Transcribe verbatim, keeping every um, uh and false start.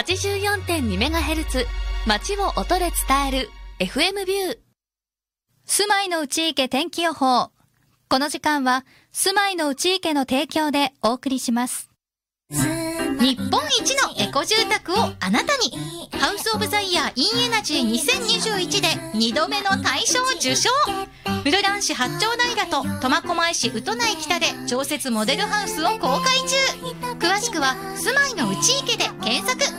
ちじゅうよんてんにメガヘルツ 街を音で伝える エフエム ビュー。 住まいの内池天気予報。この時間は住まいの内池の提供でお送りします。 日本一のエコ住宅をあなたに。ハウスオブザイヤーインエナジーにせんにじゅういちでにどめの大賞受賞。室蘭市八丁平と苫小牧市宇都内北で常設モデルハウスを公開中。詳しくは住まいの内池で検索。